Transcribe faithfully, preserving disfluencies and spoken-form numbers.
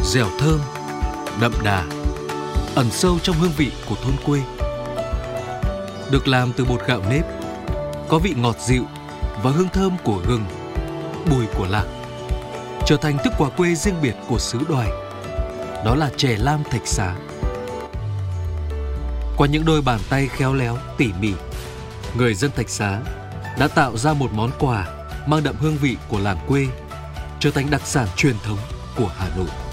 dẻo thơm, đậm đà, ẩn sâu trong hương vị của thôn quê. Được làm từ bột gạo nếp, có vị ngọt dịu và hương thơm của gừng, bùi của lạc, trở thành thức quà quê riêng biệt của xứ Đoài. Đó là chè lam Thạch Xá. Qua những đôi bàn tay khéo léo, tỉ mỉ, người dân Thạch Xá đã tạo ra một món quà mang đậm hương vị của làng quê, trở thành đặc sản truyền thống của Hà Nội.